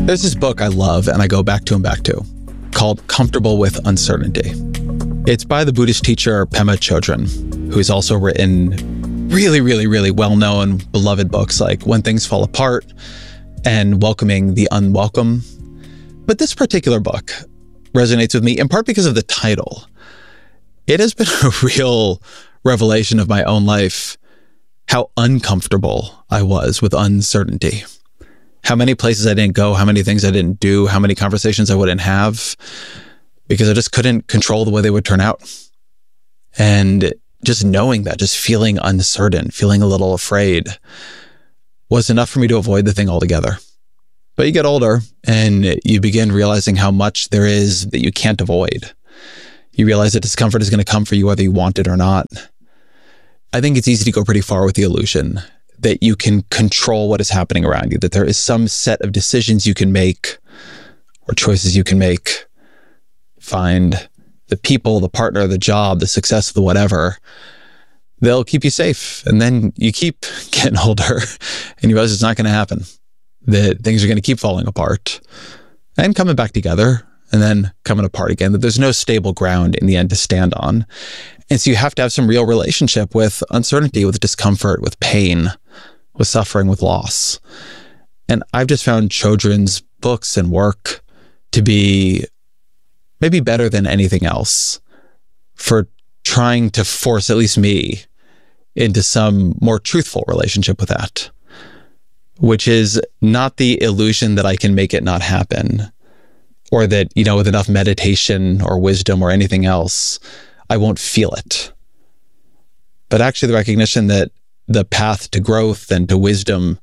There's this book I love and I go back to and back to called Comfortable with Uncertainty. It's by the Buddhist teacher Pema Chodron, who's also written really, really, really well-known, beloved books like When Things Fall Apart and Welcoming the Unwelcome. But this particular book resonates with me in part because of the title. It has been a real revelation of my own life, how uncomfortable I was with uncertainty. How many places I didn't go, how many things I didn't do, how many conversations I wouldn't have, because I just couldn't control the way they would turn out. And just knowing that, just feeling uncertain, feeling a little afraid, was enough for me to avoid the thing altogether. But you get older and you begin realizing how much there is that you can't avoid. You realize that discomfort is going to come for you whether you want it or not. I think it's easy to go pretty far with the illusion that you can control what is happening around you, that there is some set of decisions you can make or choices you can make. Find the people, the partner, the job, the success, the whatever. They'll keep you safe. And then you keep getting older and you realize it's not going to happen. That things are going to keep falling apart and coming back together and then coming apart again, that there's no stable ground in the end to stand on. And so you have to have some real relationship with uncertainty, with discomfort, with pain, with suffering, with loss. And I've just found Chodron's books and work to be maybe better than anything else for trying to force at least me into some more truthful relationship with that, which is not the illusion that I can make it not happen, or that, with enough meditation or wisdom or anything else, I won't feel it. But actually the recognition that the path to growth and to wisdom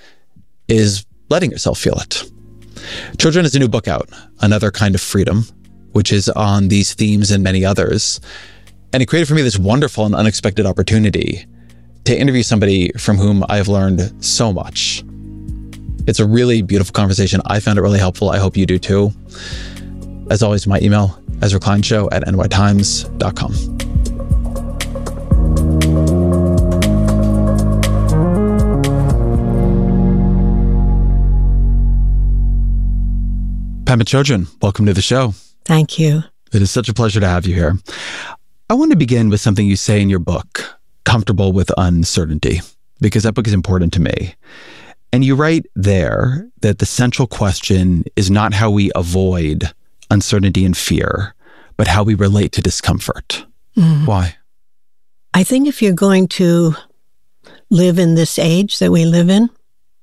is letting yourself feel it. Chodron has a new book out, Another Kind of Freedom, which is on these themes and many others. And it created for me this wonderful and unexpected opportunity to interview somebody from whom I've learned so much. It's a really beautiful conversation. I found it really helpful. I hope you do too. As always, my email, EzraKleinShow@nytimes.com. Pema Chodron, welcome to the show. Thank you. It is such a pleasure to have you here. I want to begin with something you say in your book, Comfortable with Uncertainty, because that book is important to me. And you write there that the central question is not how we avoid uncertainty and fear, but how we relate to discomfort. Mm. Why? I think if you're going to live in this age that we live in,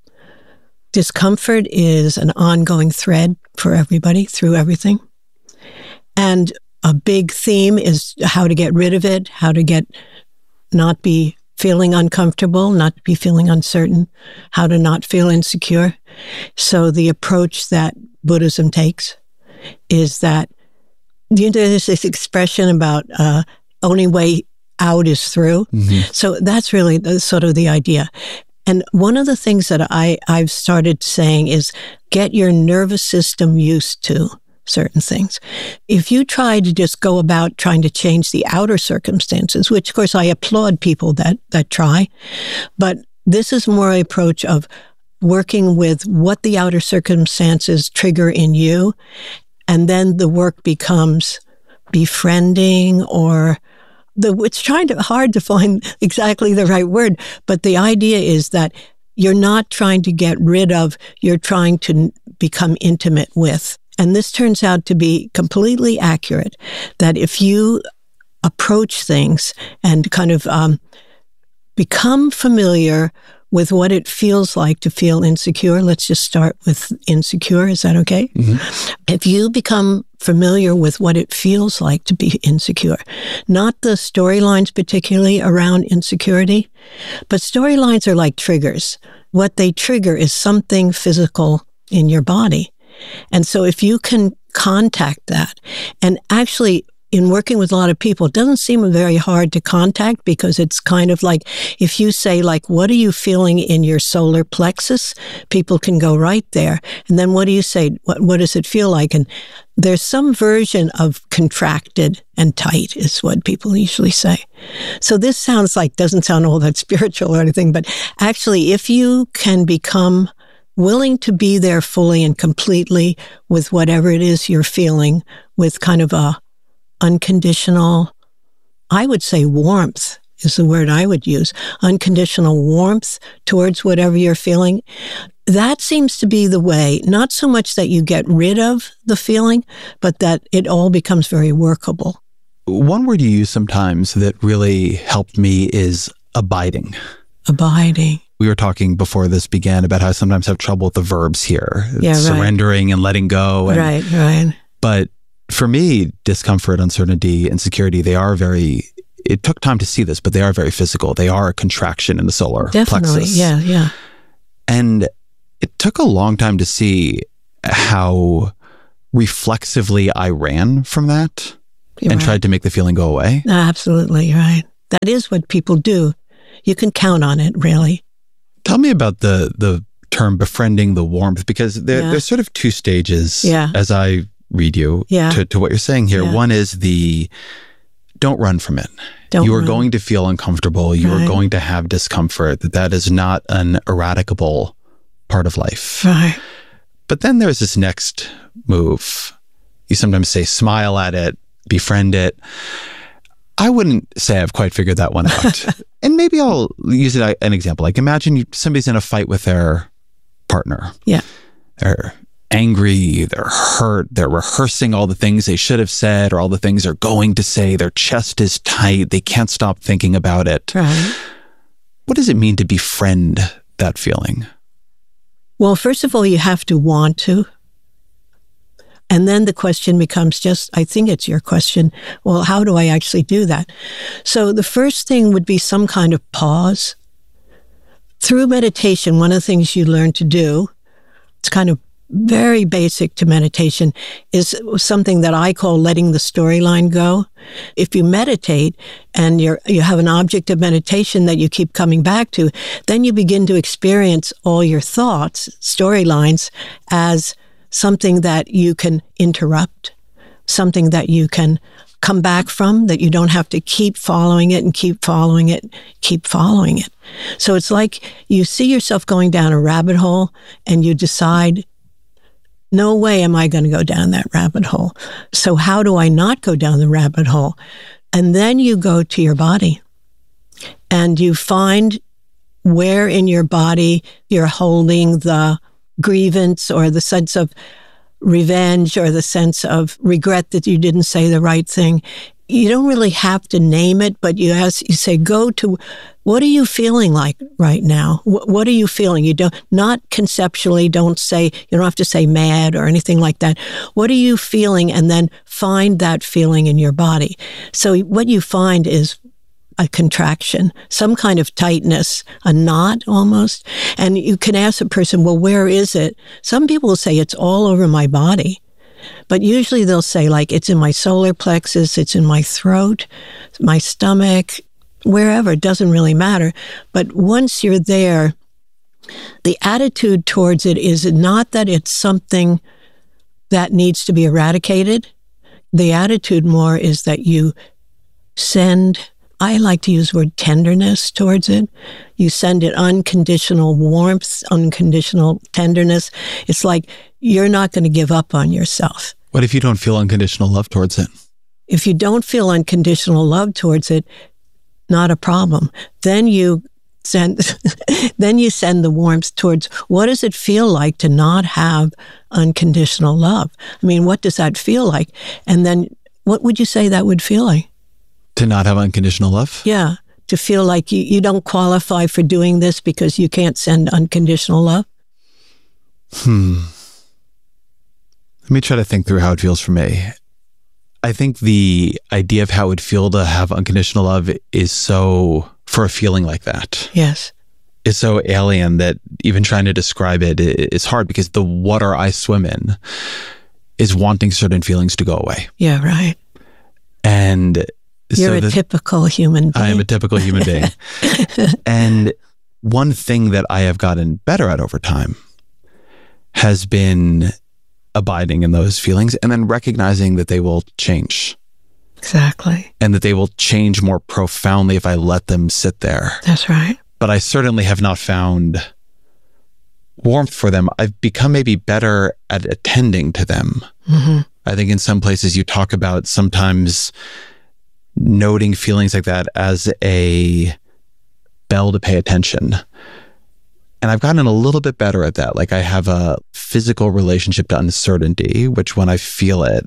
discomfort is an ongoing thread for everybody through everything. And a big theme is how to get rid of it, how to not be feeling uncomfortable, not be feeling uncertain, how to not feel insecure. So the approach that Buddhism takes is that there's this expression about only way out is through. Mm-hmm. So that's really sort of the idea. And one of the things that I've started saying is get your nervous system used to certain things. If you try to just go about trying to change the outer circumstances, which of course I applaud people that try, but this is more an approach of working with what the outer circumstances trigger in you, and then the work becomes befriending or it's hard to find exactly the right word, but the idea is that you're not trying to get rid of, you're trying to become intimate with. And this turns out to be completely accurate, that if you approach things and kind of become familiar with what it feels like to feel insecure, let's just start with insecure. Is that okay? Mm-hmm. If you become familiar with what it feels like to be insecure, not the storylines particularly around insecurity, but storylines are like triggers. What they trigger is something physical in your body. And so if you can contact that, and actually in working with a lot of people, it doesn't seem very hard to contact because it's kind of like if you say, like, what are you feeling in your solar plexus? People can go right there. And then what do you say? What does it feel like? And there's some version of contracted and tight is what people usually say. So this doesn't sound all that spiritual or anything, but actually if you can become willing to be there fully and completely with whatever it is you're feeling, with kind of a unconditional, I would say warmth is the word I would use, unconditional warmth towards whatever you're feeling. That seems to be the way, not so much that you get rid of the feeling, but that it all becomes very workable. One word you use sometimes that really helped me is abiding. Abiding. We were talking before this began about how I sometimes have trouble with the verbs here. Yeah, surrendering and letting go. And, right. But for me, discomfort, uncertainty, insecurity, they are very, it took time to see this, but they are very physical. They are a contraction in the solar plexus. Yeah. And it took a long time to see how reflexively I ran from that tried to make the feeling go away. Absolutely, right. That is what people do. You can count on it, really. Tell me about the term befriending the warmth, because there's sort of two stages as I read you to what you're saying here. Yeah. One is don't run from it. You are going to feel uncomfortable. You are going to have discomfort. That is not an eradicable part of life. Right. But then there's this next move. You sometimes say smile at it, befriend it. I wouldn't say I've quite figured that one out. And maybe I'll use an example. Like imagine somebody's in a fight with their partner. Yeah. They're angry, they're hurt, they're rehearsing all the things they should have said or all the things they're going to say. Their chest is tight. They can't stop thinking about it. Right. What does it mean to befriend that feeling? Well, first of all, you have to want to. And then the question becomes I think it's your question, well, how do I actually do that? So the first thing would be some kind of pause. Through meditation, one of the things you learn to do, it's kind of very basic to meditation, is something that I call letting the storyline go. If you meditate and you have an object of meditation that you keep coming back to, then you begin to experience all your thoughts, storylines, as something that you can interrupt, something that you can come back from, that you don't have to keep following it and keep following it, keep following it. So it's like you see yourself going down a rabbit hole and you decide, no way am I going to go down that rabbit hole. So how do I not go down the rabbit hole? And then you go to your body and you find where in your body you're holding the grievance or the sense of revenge or the sense of regret that you didn't say the right thing. You don't really have to name it, but you say, go to, what are you feeling like right now? What are you feeling? You don't, not conceptually, you don't have to say mad or anything like that. What are you feeling? And then find that feeling in your body. So what you find is a contraction, some kind of tightness, a knot almost. And you can ask a person, well, where is it? Some people will say it's all over my body. But usually they'll say, like, it's in my solar plexus, it's in my throat, my stomach, wherever. It doesn't really matter. But once you're there, the attitude towards it is not that it's something that needs to be eradicated. The attitude more is that you send, I like to use the word tenderness towards it. You send it unconditional warmth, unconditional tenderness. It's like you're not going to give up on yourself. What if you don't feel unconditional love towards it? If you don't feel unconditional love towards it, not a problem. Then you send the warmth towards, what does it feel like to not have unconditional love? I mean, what does that feel like? And then what would you say that would feel like? To not have unconditional love? Yeah. To feel like you don't qualify for doing this because you can't send unconditional love? Let me try to think through how it feels for me. I think the idea of how it would feel to have unconditional love is so, for a feeling like that. Yes. It's so alien that even trying to describe it is hard, because the water I swim in is wanting certain feelings to go away. Yeah, right. And you're a typical human being. I am a typical human being. And one thing that I have gotten better at over time has been abiding in those feelings and then recognizing that they will change. Exactly. And that they will change more profoundly if I let them sit there. That's right. But I certainly have not found warmth for them, I've become maybe better at attending to them. Mm-hmm. I think in some places you talk about sometimes noting feelings like that as a bell to pay attention. And I've gotten a little bit better at that. Like I have a physical relationship to uncertainty, which when I feel it,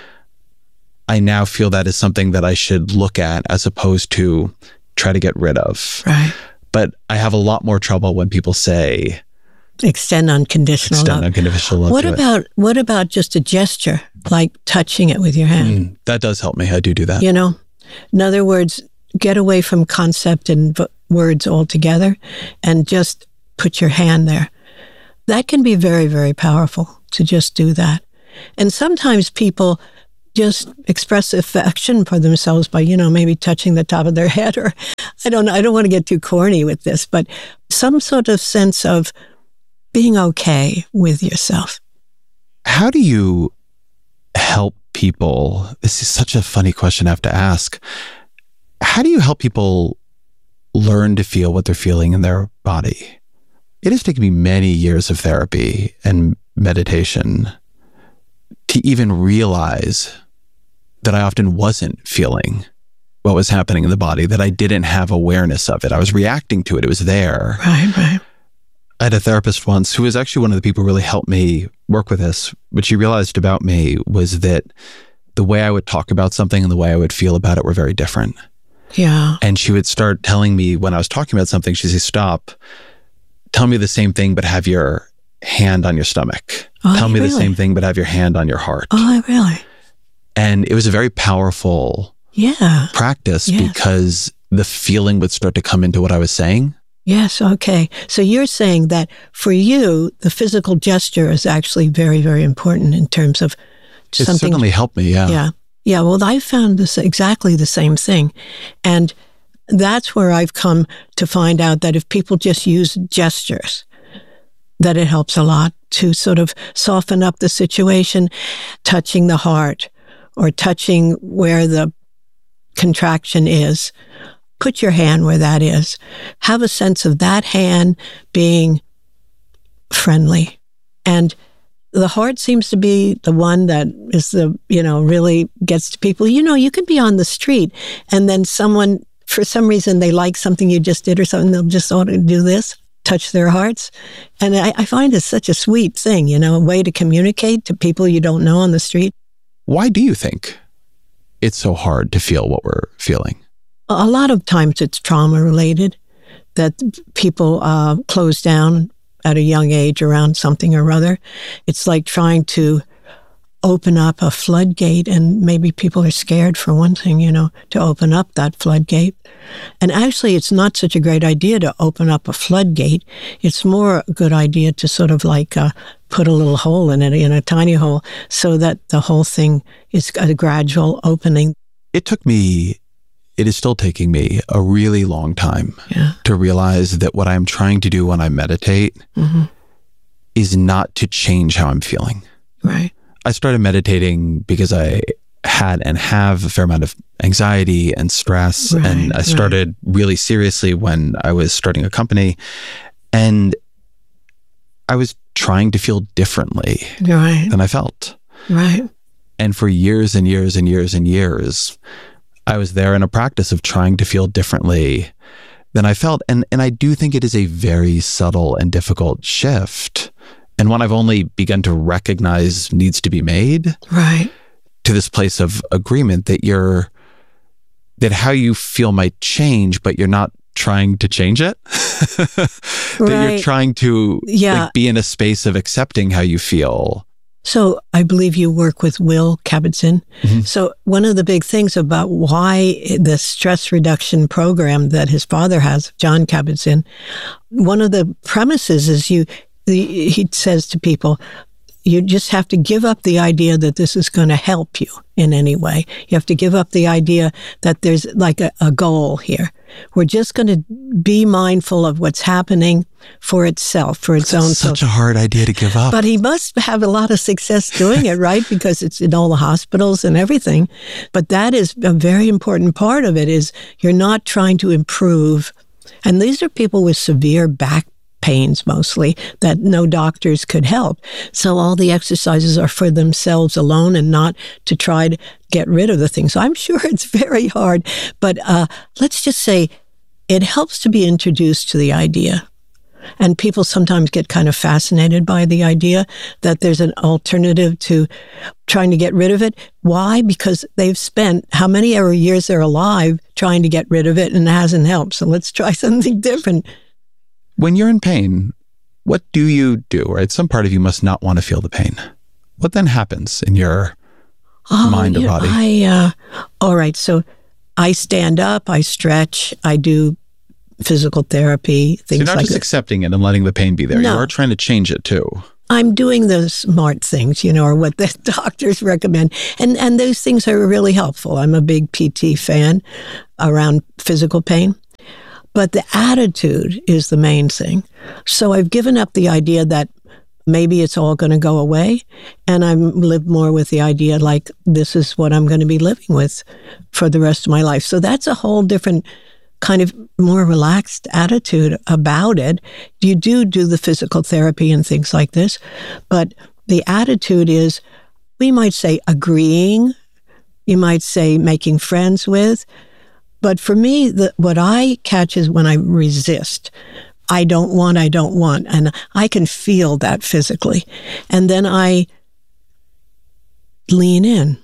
I now feel that is something that I should look at as opposed to try to get rid of. Right. But I have a lot more trouble when people say extend unconditional love. What about just a gesture, like touching it with your hand? That does help me. I do that. You know, in other words, get away from concept and words altogether and just put your hand there. That can be very, very powerful to just do that. And sometimes people just express affection for themselves by, maybe touching the top of their head, or I don't want to get too corny with this, but some sort of sense of being okay with yourself. How do you help people? This is such a funny question I have to ask. How do you help people learn to feel what they're feeling in their body? It has taken me many years of therapy and meditation to even realize that I often wasn't feeling what was happening in the body, that I didn't have awareness of it. I was reacting to it. It was there. Right. I had a therapist once who was actually one of the people who really helped me work with this. What she realized about me was that the way I would talk about something and the way I would feel about it were very different. Yeah. And she would start telling me when I was talking about something, she'd say, stop, tell me the same thing, but have your hand on your stomach. Tell me the same thing, but have your hand on your heart. Oh, really? And it was a very powerful practice because the feeling would start to come into what I was saying. Yes. Okay. So you're saying that for you, the physical gesture is actually very, very important in terms of something. It certainly helped me. Yeah. Yeah. Well, I found this exactly the same thing. And that's where I've come to find out that if people just use gestures, that it helps a lot to sort of soften up the situation, touching the heart or touching where the contraction is. Put your hand where that is. Have a sense of that hand being friendly. And the heart seems to be the one that is really gets to people. You could be on the street and then someone, for some reason, they like something you just did or something, they'll just want to do this, touch their hearts. And I find it's such a sweet thing, a way to communicate to people you don't know on the street. Why do you think it's so hard to feel what we're feeling? A lot of times it's trauma related, that people close down at a young age around something or other. It's like trying to open up a floodgate, and maybe people are scared, for one thing, to open up that floodgate. And actually, it's not such a great idea to open up a floodgate. It's more a good idea to sort of like put a little hole in it, a tiny hole, so that the whole thing is a gradual opening. It is still taking me a really long time to realize that what I'm trying to do when I meditate is not to change how I'm feeling. Right. I started meditating because I had and have a fair amount of anxiety and stress. And I started really seriously when I was starting a company. And I was trying to feel differently than I felt. Right. And for years and years and years and years, I was there in a practice of trying to feel differently than I felt. And I do think it is a very subtle and difficult shift. And one I've only begun to recognize needs to be made. Right. To this place of agreement that that how you feel might change, but you're not trying to change it. That you're trying to be in a space of accepting how you feel. So I believe you work with Will Kabat-Zinn. Mm-hmm. So one of the big things about why the stress reduction program that his father has, Jon Kabat-Zinn, one of the premises is he says to people, you just have to give up the idea that this is going to help you in any way. You have to give up the idea that there's like a goal here. We're just going to be mindful of what's happening for itself, for its own. Such a hard idea to give up. But he must have a lot of success doing it, right? Because it's in all the hospitals and everything. But that is a very important part of it, is you're not trying to improve. And these are people with severe back pains mostly that no doctors could help. So all the exercises are for themselves alone and not to try to get rid of the thing. So I'm sure it's very hard, but let's just say it helps to be introduced to the idea. And people sometimes get kind of fascinated by the idea that there's an alternative to trying to get rid of it. Why? Because they've spent how many ever years they're alive trying to get rid of it and it hasn't helped. So let's try something different. When you're in pain, what do you do, right? Some part of you must not want to feel the pain. What then happens in your mind or body? All right. So I stand up, I stretch, I do physical therapy, things like that. So you're not just accepting it and letting the pain be there. No. You are trying to change it too. I'm doing the smart things, or what the doctors recommend. And those things are really helpful. I'm a big PT fan around physical pain. But the attitude is the main thing. So I've given up the idea that maybe it's all going to go away. And I've lived more with the idea like this is what I'm going to be living with for the rest of my life. So that's a whole different kind of more relaxed attitude about it. You do the physical therapy and things like this. But the attitude is, we might say agreeing. You might say making friends with. But for me, what I catch is when I resist. I don't want. And I can feel that physically. And then I lean in.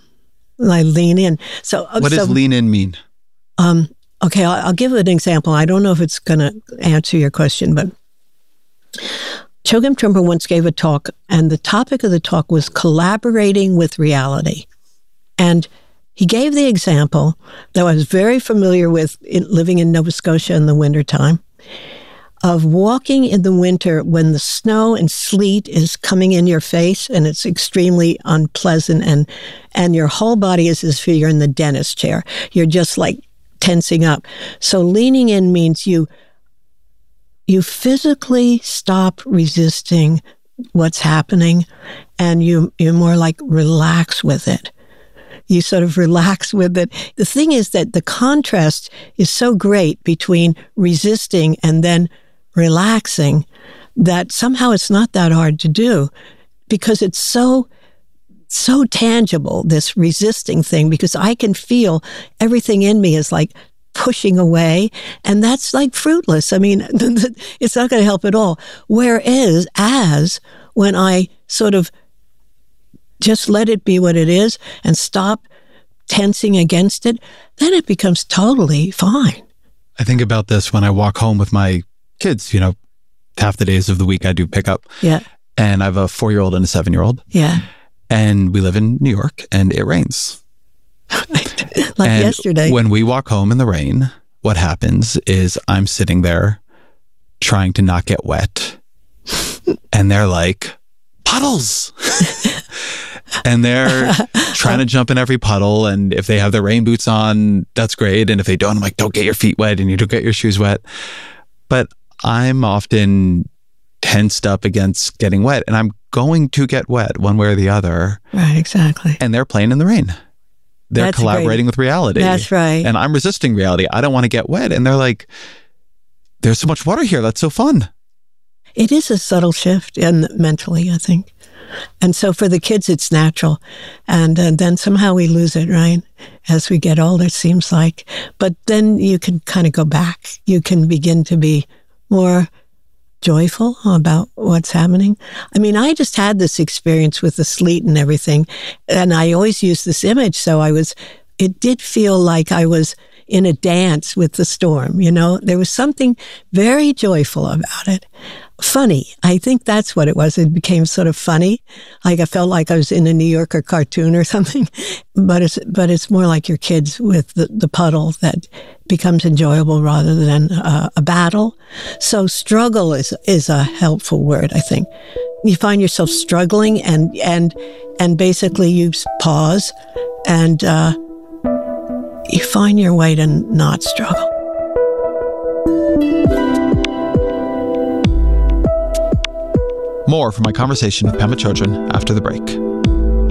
So what does lean in mean? Okay, I'll give an example. I don't know if it's going to answer your question, but Chogyam Trungpa once gave a talk, and the topic of the talk was collaborating with reality. And he gave the example that I was very familiar with living in Nova Scotia in the wintertime, of walking in the winter when the snow and sleet is coming in your face and it's extremely unpleasant and your whole body is as if you're in the dentist chair. You're just like tensing up. So leaning in means you physically stop resisting what's happening and you more like relax with it. You sort of relax with it. The thing is that the contrast is so great between resisting and then relaxing that somehow it's not that hard to do because it's so tangible, this resisting thing, because I can feel everything in me is like pushing away, and that's like fruitless. I mean, it's not going to help at all. Whereas when I sort of just let it be what it is and stop tensing against it, then it becomes totally fine. I think about this when I walk home with my kids, half the days of the week I do pickup. Yeah. And I have a 4-year-old and a 7-year-old. Yeah. And we live in New York and it rains. Like yesterday. When we walk home in the rain, what happens is I'm sitting there trying to not get wet. And they're like, puddles. And they're trying to jump in every puddle. And if they have their rain boots on, that's great. And if they don't, I'm like, don't get your feet wet and you don't get your shoes wet. But I'm often tensed up against getting wet and I'm going to get wet one way or the other. Right, exactly. And they're playing in the rain. They're collaborating with reality. That's right. And I'm resisting reality. I don't want to get wet. And they're like, there's so much water here. That's so fun. It is a subtle shift mentally, I think. And so for the kids, it's natural. And then somehow we lose it, right? As we get older, it seems like. But then you can kind of go back. You can begin to be more joyful about what's happening. I mean, I just had this experience with the sleet and everything. And I always use this image. So it did feel like I was in a dance with the storm, There was something very joyful about it. Funny. I think that's what it was. It became sort of funny. Like I felt like I was in a New Yorker cartoon or something. But it's more like your kids with the puddle that becomes enjoyable rather than a battle. So struggle is a helpful word, I think. You find yourself struggling and basically you pause and you find your way to not struggle. More from my conversation with Pema Chodron after the break.